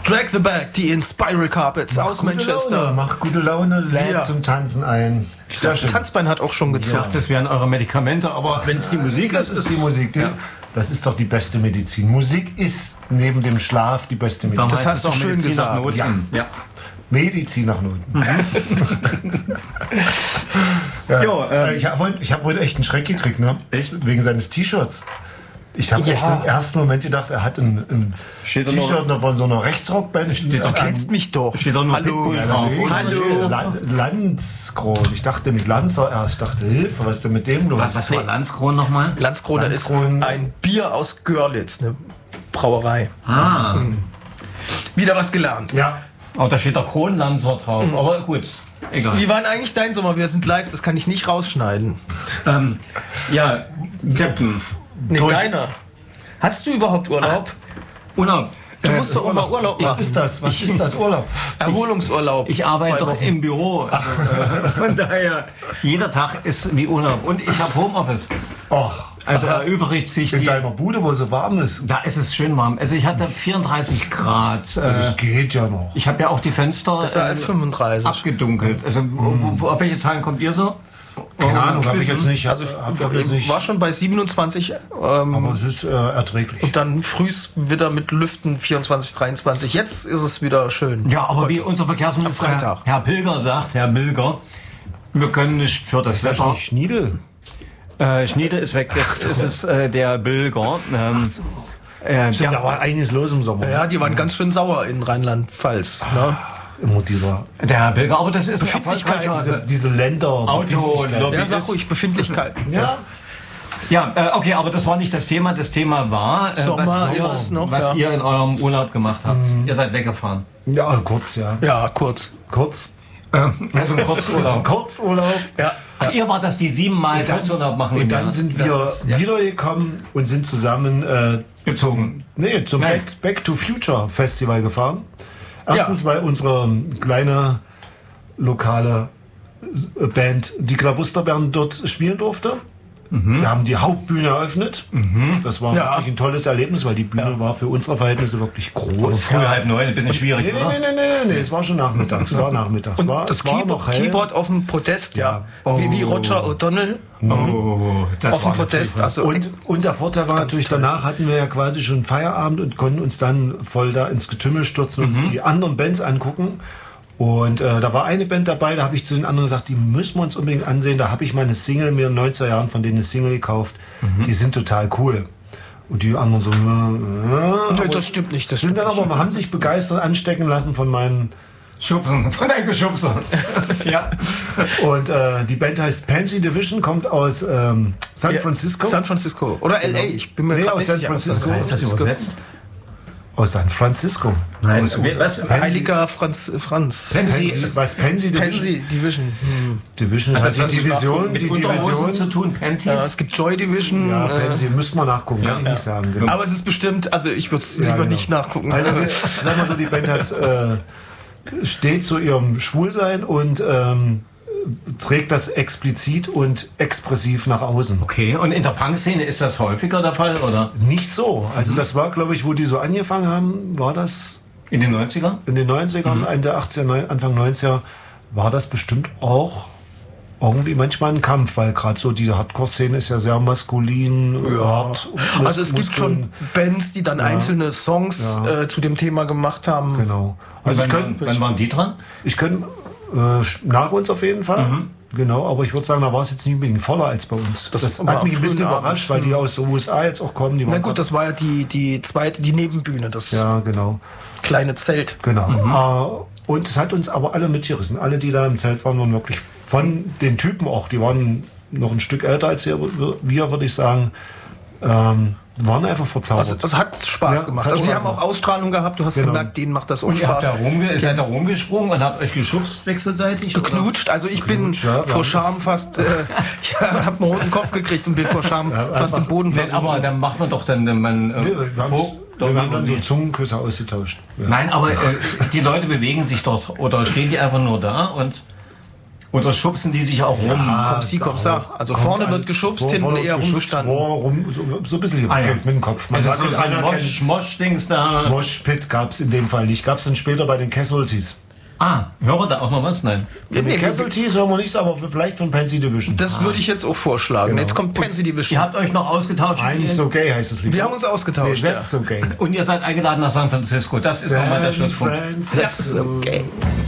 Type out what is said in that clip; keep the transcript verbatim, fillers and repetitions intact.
Drag the Back, die Inspiral Carpets Mach aus gute Manchester. Laune, mach gute Laune, lädt Ja. zum Tanzen ein. Das Tanzbein hat auch schon gezogen. Ja, das wären eure Medikamente, aber wenn es die Musik Das ist, ist die Musik. Die, Das ist doch die beste Medizin. Musik ist neben dem Schlaf die beste Medizin. Das hast du schön Medizin gesagt. nach Not. Ja. Ja. Medizin nach Not. ja, Jo, ähm, ich habe heute ich hab heute echt einen Schreck gekriegt, ne? Echt? Wegen seines T-Shirts. Ich habe Ja. echt im ersten Moment gedacht, er hat ein, ein Steht da T-Shirt noch- von so einer Rechtsrockband. Steht Du doch kennst mich doch. Steht doch nur Hallo. Pitbull Ja, drauf. deswegen. Hallo. Lan- Landskron. Ich dachte mit Lanzer erst. Ich dachte, Hilfe, was ist denn mit dem los? Was, was war Landskron nochmal? Landskrone Landskrone. ist ein Bier aus Görlitz, eine Brauerei. Ah, Wieder was gelernt. Ja, oh, da steht der Kronlanzer drauf, aber gut, egal. Wie war denn eigentlich dein Sommer? Wir sind live, das kann ich nicht rausschneiden. Ähm, ja, Captain, Nee, Durch- deiner. Hattest du überhaupt Urlaub? Urlaub. Du Äh, musst doch immer Urlaub was machen. ist das? Was ist das? Urlaub? Erholungsurlaub. Ich arbeite Zwei doch Wochen. im Büro. Also, äh, von daher, jeder Tag ist wie Urlaub. Und ich habe Homeoffice. Och, Also erübrigt sich in die... deiner Bude, wo es so warm ist. Da ist es schön warm. Also ich hatte vierunddreißig Grad. Äh, Das geht ja noch. ich habe ja auch die Fenster Besser als äh, fünfunddreißig. abgedunkelt. Also wo, wo, auf welche Zahlen kommt ihr so? Keine Ahnung, habe ich Wissen? jetzt nicht. Also hab, hab jetzt ich nicht. war schon bei siebenundzwanzig. Ähm, Aber es ist äh, erträglich. und dann frühs wieder mit Lüften vierundzwanzig, dreiundzwanzig. Jetzt ist es wieder schön. Ja, aber wie unser Verkehrsminister Am Freitag. Herr Pilger sagt, Herr Pilger, wir können nicht für das Ist das Wetter. nicht Schniedel? Äh, Schniede ist weg, jetzt ist es äh, der Pilger. Ähm, Ach so. Äh, Stimmt, der, da war einiges los im Sommer. Ja, die waren ganz schön sauer in Rheinland-Pfalz. Ne? Immer dieser, der Herr Pilger, aber das ist ein Befindlichkeit, erfolgreicher... diese Länder. Auto- Lobby- Ja, sag ruhig, Befindlichkeiten. Ja, Ja, äh, okay, aber das war nicht das Thema. Das Thema war, äh, Sommer was, ist es noch, was ja. ihr in eurem Urlaub gemacht habt. Mhm. Ihr seid weggefahren. ja, kurz, ja. Ja, kurz. Kurz. Also ein Kurzurlaub. Kurzurlaub. Ja. Ach, ihr war das, die siebenmal Und dann- Kurzurlaub machen im Und dann Jahr. sind Das wir ist, ja, wiedergekommen und sind zusammen äh, gezogen. nee, zum Nein. Back, Back to Future Festival gefahren. Erstens, weil unsere kleine lokale äh, Band, die Klabusterbären, dort spielen durfte. Wir haben die Hauptbühne eröffnet. Das war Ja. wirklich ein tolles Erlebnis, weil die Bühne war für unsere Verhältnisse wirklich groß. Früh halb neun, ein bisschen schwierig, Nee, nee, oder? nee, nee, nee, nee, es war schon nachmittags. Es war nachmittags. Und war, das es war Keyboard, noch hell. Keyboard auf dem Podest, ja. Wie, wie Roger O'Donnell Oh, das auf dem war Podest. natürlich Also, Und, und der Vorteil war natürlich, toll. danach hatten wir ja quasi schon Feierabend und konnten uns dann voll da ins Getümmel stürzen und uns die anderen Bands angucken. Und äh, da war eine Band dabei, da habe ich zu den anderen gesagt, die müssen wir uns unbedingt ansehen. Da habe ich meine Single mir in den neunziger Jahren von denen eine Single gekauft. Die sind total cool. Und die anderen so, äh, äh, Nö, das stimmt nicht. Das sind stimmt dann nicht. aber, haben sich begeistert anstecken lassen von meinen. Schubsen, von deinem Geschubser. Ja. Und äh, die Band heißt Pansy Division, kommt aus ähm, San Ja, Francisco. San Francisco. Oder L A. Ich bin mir Nee, grad aus nicht San sicher. Francisco. Was heißt das übersetzt? Aus San Francisco. Nein, Aus, was? Pansy- Heiliger Franz. Franz. Pansy. Pansy, was Pansy Division? Pansy Division. Hm. Division ist Das hat die Division, mit die Unterhosen Division. zu tun, Panties. Ja, es gibt Joy Division. Ja, äh, Pansy, müsste man nachgucken, kann ich nicht sagen. Genau. aber es ist bestimmt, also ich würde es Ja, lieber genau. nicht nachgucken. Also, sag mal so, die Band hat, äh, steht zu ihrem Schwulsein und ähm, trägt das explizit und expressiv nach außen. Okay, und in der Punk-Szene ist das häufiger der Fall, oder? Nicht so. Also das war, glaube ich, wo die so angefangen haben, war das In den neunzigern? in den neunzigern, Ende achtziger, neun- Anfang neunziger, war das bestimmt auch irgendwie manchmal ein Kampf, weil gerade so die Hardcore-Szene ist ja sehr maskulin, Ja. hart. Mus- Also es gibt Muskeln. schon Bands, die dann einzelne Songs äh, zu dem Thema gemacht haben. Genau. Also ich wann, könnte wann waren die dran? ich könnt, äh, nach uns auf jeden Fall. Genau, aber ich würde sagen, da war es jetzt nicht unbedingt voller als bei uns. Das, Das hat war mich ein am bisschen frühen überrascht, Abend. weil die aus den U S A jetzt auch kommen. Die Na waren gut, das war ja die, die zweite, die Nebenbühne, das ja, genau. kleine Zelt. Genau. Äh, und es hat uns aber alle mitgerissen. Alle, die da im Zelt waren, waren wirklich von den Typen auch, die waren noch ein Stück älter als wir, wir würde ich sagen, ähm, waren einfach verzaubert. Also das hat Spaß Ja, es gemacht. hat Also die Spaß haben auch gemacht. Ausstrahlung gehabt, du hast Genau. gemerkt, denen macht das auch Und ihr habt Spaß. da rumge ihr seid da rumgesprungen und habt euch geschubst wechselseitig? oder? Geknutscht, also ich bin Geknutscht, ja, wir vor haben- Scham fast, äh, ich habe einen roten Kopf gekriegt und bin vor Scham fast im Boden Nein, versunken. aber dann macht man doch dann, wenn man... Äh, Nee, wir haben, oh, wir haben dann so nee. Zungenküsse ausgetauscht. Ja. Nein, aber äh, die Leute bewegen sich dort oder stehen die einfach nur da und... Oder schubsen die sich auch rum? Ja, Komm, sie, komm, sa. Also kommt vorne alles wird geschubst, vor, hinten vorne eher geschubst, rumgestanden. Vor, rum, so, so ein bisschen Ah, ja. mit dem Kopf. Man Ist es sagt, so, so ein einer Mosch, kennt- Mosch-Dings da? Moshpit gab es in dem Fall nicht. Gab es dann später bei den Casualties. Ah, hören wir da auch noch was? Nein. Von Nee, den Casualties hören wir nichts, aber vielleicht von Pansy Division. Das würde ich jetzt auch vorschlagen. Genau. Jetzt kommt Pansy Division. Ihr habt euch noch ausgetauscht. I'm ihr, so gay heißt es lieber. Wir haben uns Nee, ausgetauscht. that's ja. so gay. und ihr seid eingeladen nach San Francisco. Das ist nochmal der San Schlusspunkt. Francisco. That's okay.